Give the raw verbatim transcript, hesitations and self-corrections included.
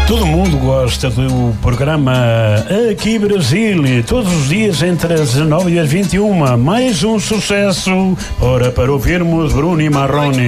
Todo mundo gosta do programa Aqui Brasil, todos os dias entre as dezenove e as vinte e uma. Mais um sucesso. Ora, para ouvirmos Bruno e Marrone.